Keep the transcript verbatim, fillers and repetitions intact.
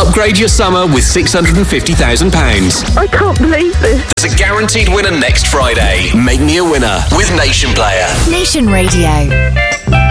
Upgrade your summer with six hundred fifty thousand pounds. I can't believe this. There's a guaranteed winner next Friday. Make me a winner with Nation Player. Nation Radio.